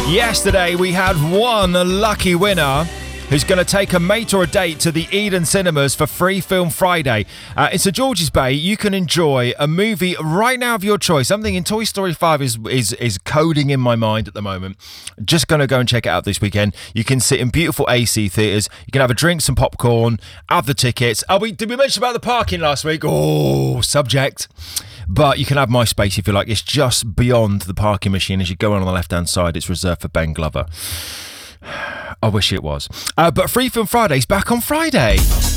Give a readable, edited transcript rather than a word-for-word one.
Yesterday we had one lucky winner who's going to take a mate or a date to the Eden Cinemas for Free Film Friday. In St George's Bay, you can enjoy a movie right now of your choice. Something in Toy Story 5 is coding in my mind at the moment. Just going to go and check it out this weekend. You can sit in beautiful AC theatres. You can have a drink, some popcorn, have the tickets. Did we mention about the parking last week? Oh, subject. But you can have my space if you like. It's just beyond the parking machine. As you go on the left-hand side, it's reserved for Ben Glover. I wish it was. But Free Film Friday's back on Friday.